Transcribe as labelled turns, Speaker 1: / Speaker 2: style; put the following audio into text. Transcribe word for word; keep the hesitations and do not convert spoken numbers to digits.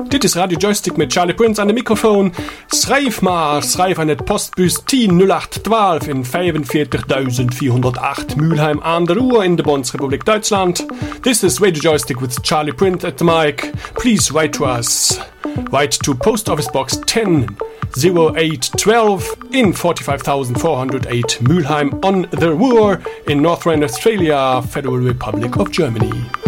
Speaker 1: Dit is Radio Joystick mit Charlie Prince an dem Mikrofon. Schreif mal, schreif an et Postbus T null acht zwölf in vierundvierzigtausendvierhundertacht Mülheim an der Ruhr in der Bundesrepublik Deutschland. This is Radio Joystick with Charlie Prince at the mic. Please write to us. Write to Post Office Box ten oh eight twelve in forty-five thousand four hundred eight Mülheim on the Ruhr in North Rhine-Westphalia, Federal Republic of Germany.